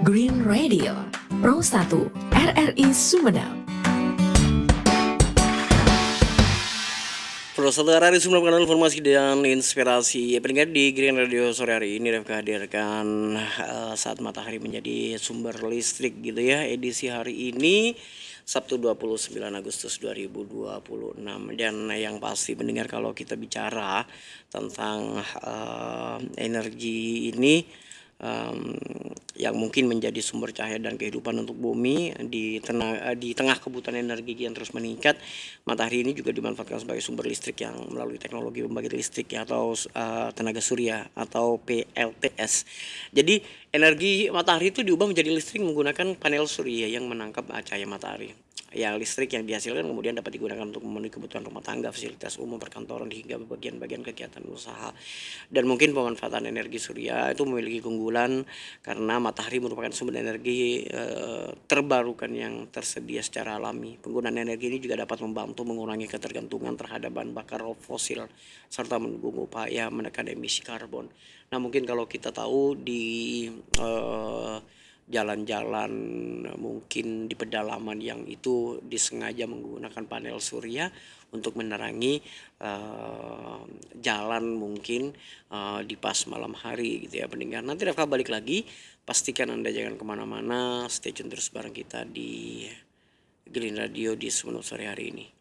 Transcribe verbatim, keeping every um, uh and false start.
Green Radio, Pro satu, R R I Sumedang. Pro satu R R I Sumedang, kanal informasi dan inspirasi. Ya, pendengar di Green Radio sore hari ini Revka hadirkan uh, saat matahari menjadi sumber listrik gitu ya. Edisi hari ini Sabtu dua puluh sembilan Agustus dua ribu dua puluh enam. Dan yang pasti pendengar, kalau kita bicara tentang uh, energi ini Um, yang mungkin menjadi sumber cahaya dan kehidupan untuk bumi di tengah di tengah kebutuhan energi yang terus meningkat, matahari ini juga dimanfaatkan sebagai sumber listrik yang melalui teknologi pembangkit listrik ya, atau uh, tenaga surya atau P L T S. Jadi energi matahari itu diubah menjadi listrik menggunakan panel surya yang menangkap cahaya matahari. Ya, listrik yang dihasilkan kemudian dapat digunakan untuk memenuhi kebutuhan rumah tangga, fasilitas umum, perkantoran, hingga bagian-bagian kegiatan usaha. Dan mungkin pemanfaatan energi surya itu memiliki keunggulan karena matahari merupakan sumber energi e, terbarukan yang tersedia secara alami. Penggunaan energi ini juga dapat membantu mengurangi ketergantungan terhadap bahan bakar fosil serta mendukung upaya menekan emisi karbon. Nah, mungkin kalau kita tahu di e, jalan-jalan mungkin di pedalaman yang itu disengaja menggunakan panel surya untuk menerangi uh, jalan mungkin uh, di pas malam hari gitu ya pendengar. Nanti Reva balik lagi, pastikan Anda jangan kemana-mana, stay tune terus bareng kita di Green Radio di Sumeneb sore hari ini.